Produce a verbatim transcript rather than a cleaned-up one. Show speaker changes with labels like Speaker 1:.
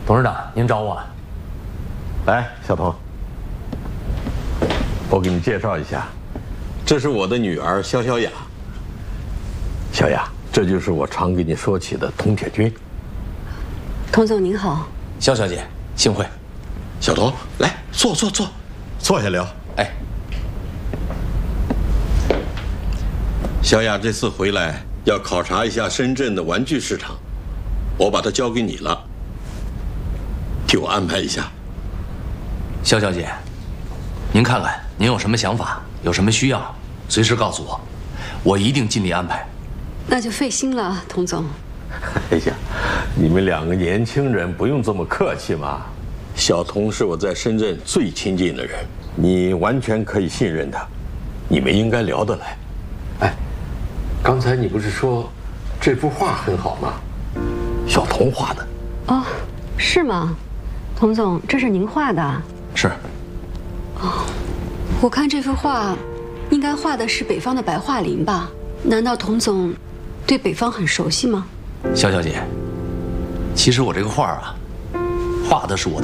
Speaker 1: 董事长，您找我。
Speaker 2: 来，小童，我给你介绍一下，这是我的女儿肖小雅。小雅，这就是我常给你说起的童铁军。
Speaker 3: 童总您好。
Speaker 1: 肖小姐，幸会。
Speaker 2: 小童，来坐坐坐，坐下聊。
Speaker 1: 哎，
Speaker 2: 小雅这次回来要考察一下深圳的玩具市场，我把它交给你了，替我安排一下。
Speaker 1: 肖小姐，您看看您有什么想法，有什么需要，随时告诉我，我一定尽力安排。
Speaker 3: 那就费心了，童总。
Speaker 2: 哎呀，你们两个年轻人不用这么客气嘛。小童是我在深圳最亲近的人，你完全可以信任他，你们应该聊得来。哎，刚才你不是说这幅画很好吗？小童画的。
Speaker 3: 哦，是吗？童总，这是您画的？
Speaker 1: 是。
Speaker 3: 哦，我看这幅画，应该画的是北方的白桦林吧？难道童总对北方很熟悉吗？
Speaker 1: 肖小姐，其实我这个画啊，画的是我的